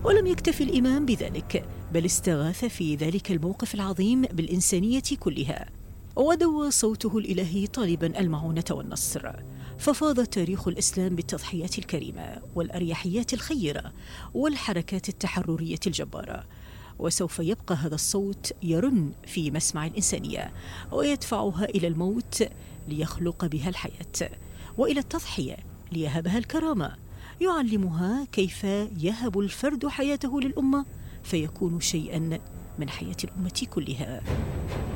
ولم يكتف الإمام بذلك، بل استغاث في ذلك الموقف العظيم بالإنسانية كلها، ودوى صوته الإلهي طالبا المعونة والنصر. ففاض تاريخ الإسلام بالتضحيات الكريمة والأريحيات الخيرة والحركات التحررية الجبارة، وسوف يبقى هذا الصوت يرن في مسمع الإنسانية ويدفعها إلى الموت ليخلق بها الحياة، وإلى التضحية ليهبها الكرامة، يعلمها كيف يهب الفرد حياته للأمة فيكون شيئا من حياة الأمة كلها.